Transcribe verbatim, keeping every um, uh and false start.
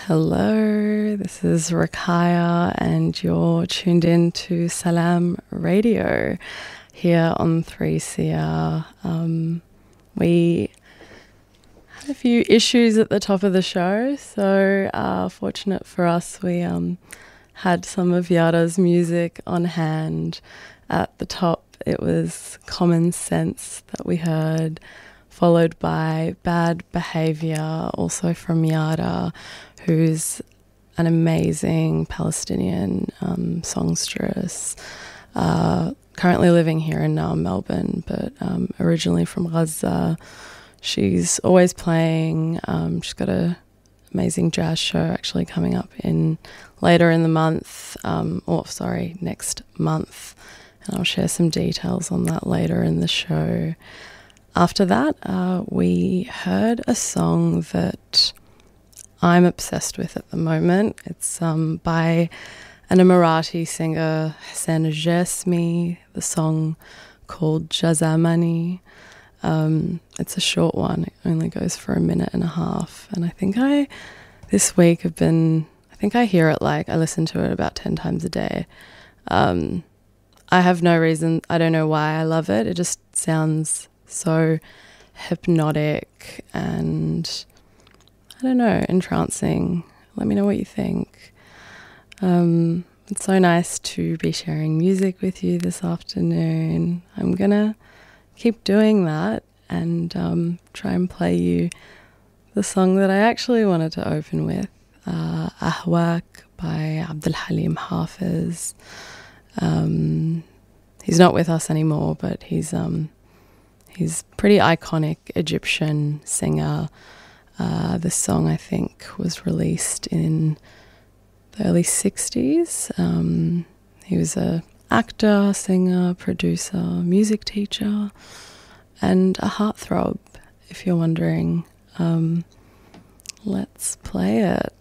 Hello, this is Rakaya, and you're tuned in to Salam Radio here on three C R. Um, we had a few issues at the top of the show, so uh, fortunate for us, we um, had some of Yada's music on hand. At the top, it was Common Sense that we heard, followed by Bad Behavior, also from Yada, who's an amazing Palestinian um, songstress, uh, currently living here in uh, Melbourne, but um, originally from Gaza. She's always playing. Um, she's got a amazing jazz show actually coming up in later in the month, um, or sorry, next month, and I'll share some details on that later in the show. After that, uh, we heard a song that I'm obsessed with at the moment. It's um, by an Emirati singer, Hussein Jasmi, the song called Jazamani. Um, it's a short one. It only goes for a minute and a half. And I think I, this week, have been, I think I hear it like, I listen to it about ten times a day. Um, I have no reason, I don't know why I love it. It just sounds so hypnotic and, I don't know, entrancing. Let me know what you think. Um, it's so nice to be sharing music with you this afternoon. I'm gonna keep doing that and um, try and play you the song that I actually wanted to open with, uh, Ahwak by Abdul Halim Hafiz. Um, he's not with us anymore, but he's um, he's pretty iconic Egyptian singer. Uh, the song, I think, was released in the early sixties. Um, he was a actor, singer, producer, music teacher, and a heartthrob, if you're wondering. Um, let's play it.